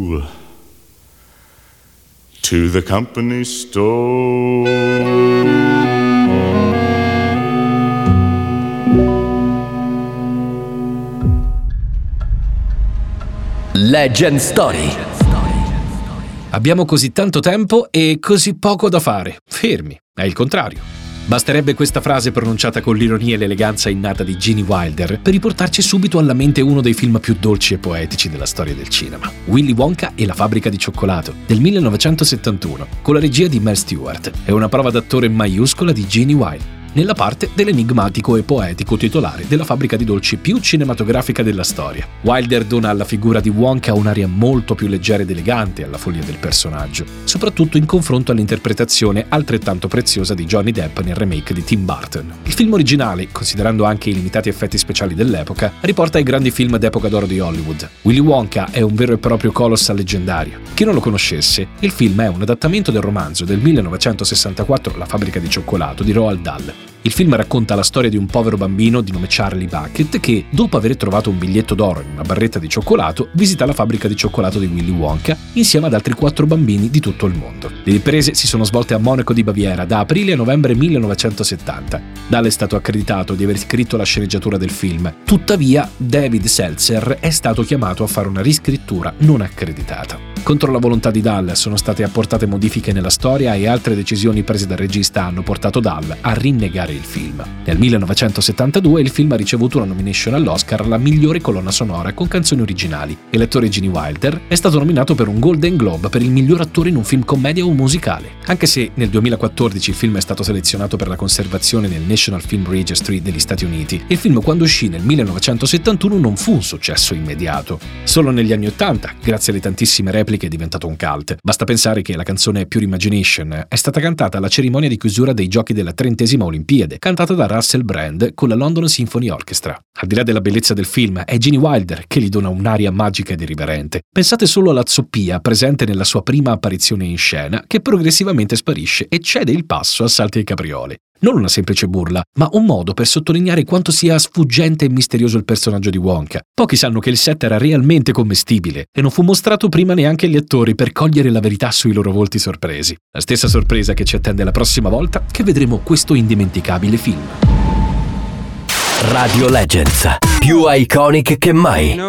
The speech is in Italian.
to the company store. Legend Story. Abbiamo così tanto tempo e così poco da fare. Fermi, è il contrario. Basterebbe questa frase pronunciata con l'ironia e l'eleganza innata di Gene Wilder per riportarci subito alla mente uno dei film più dolci e poetici della storia del cinema, Willy Wonka e la fabbrica di cioccolato, del 1971, con la regia di Mel Stewart e una prova d'attore maiuscola di Gene Wilder, nella parte dell'enigmatico e poetico titolare della fabbrica di dolci più cinematografica della storia. Wilder dona alla figura di Wonka un'aria molto più leggera ed elegante alla follia del personaggio, soprattutto in confronto all'interpretazione altrettanto preziosa di Johnny Depp nel remake di Tim Burton. Il film originale, considerando anche i limitati effetti speciali dell'epoca, riporta ai grandi film d'epoca d'oro di Hollywood. Willy Wonka è un vero e proprio colossal leggendario. Chi non lo conoscesse, il film è un adattamento del romanzo del 1964 La fabbrica di cioccolato di Roald Dahl. Il film racconta la storia di un povero bambino di nome Charlie Bucket che, dopo aver trovato un biglietto d'oro in una barretta di cioccolato, visita la fabbrica di cioccolato di Willy Wonka insieme ad altri 4 bambini di tutto il mondo. Le riprese si sono svolte a Monaco di Baviera da aprile a novembre 1970. Dahl è stato accreditato di aver scritto la sceneggiatura del film. Tuttavia, David Seltzer è stato chiamato a fare una riscrittura non accreditata. Contro la volontà di Dahl sono state apportate modifiche nella storia e altre decisioni prese dal regista hanno portato Dahl a rinnegare il film. Nel 1972 il film ha ricevuto una nomination all'Oscar alla migliore colonna sonora con canzoni originali e l'attore Gene Wilder è stato nominato per un Golden Globe per il miglior attore in un film commedia o musicale. Anche se nel 2014 il film è stato selezionato per la conservazione nel National Film Registry degli Stati Uniti, il film quando uscì nel 1971 non fu un successo immediato. Solo negli anni 80, grazie alle tantissime repliche, è diventato un cult. Basta pensare che la canzone Pure Imagination è stata cantata alla cerimonia di chiusura dei giochi della 30ª Olimpiade, cantata da Russell Brand con la London Symphony Orchestra. Al di là della bellezza del film, è Gene Wilder che gli dona un'aria magica ed irriverente. Pensate solo alla zoppia presente nella sua prima apparizione in scena, che progressivamente sparisce e cede il passo a salti e capriole. Non una semplice burla, ma un modo per sottolineare quanto sia sfuggente e misterioso il personaggio di Wonka. Pochi sanno che il set era realmente commestibile e non fu mostrato prima neanche agli attori per cogliere la verità sui loro volti sorpresi. La stessa sorpresa che ci attende la prossima volta che vedremo questo indimenticabile film. Radio Legends, più iconic che mai.